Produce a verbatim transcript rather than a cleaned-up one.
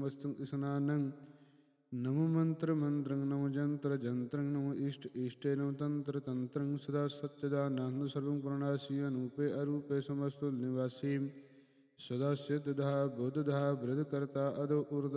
वस्तु स्नानं नमो मंत्र मंत्रं नमो जंत्र जंत्रं नमो इष्ट इष्टे नमो तंत्र तंत्रं सदा सच्चिदानंद सर्वं पूर्णासी अनूपे अरूपे समस्तु निवासी सदा सिद्धधा बुद्धधा वृद्धकर्ता अदो उर्द